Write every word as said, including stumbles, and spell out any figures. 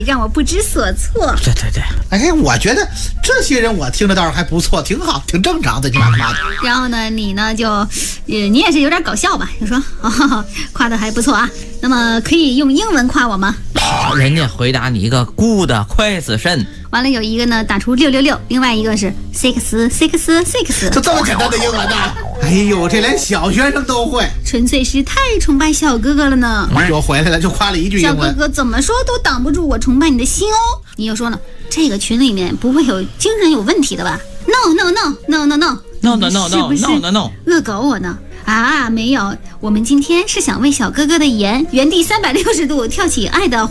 让我不知所措。 对对对， 哎，我觉得这些人我听着倒是还不错，挺好，挺正常的，你妈夸的。 然后呢，你呢就，呃，你也是有点搞笑吧？就说，哦，夸的还不错啊。那么可以用英文夸我吗？ 好，人家回答你一个 good question。 完了有一个呢打出六六六，另外一个是 six six six， 就这么简单的英文呢？哎呦，这连小学生都会， 纯粹是太崇拜小哥哥了呢。 我回来了就夸了一句英文。 小哥哥怎么说都挡不住我崇拜你的心哦。你又说了，这个群里面不会有精神有问题的吧 ？No no no no no no no no no no no no no， 恶搞我呢？啊，没有，我们今天是想为小哥哥的颜原地三百六十度跳起爱的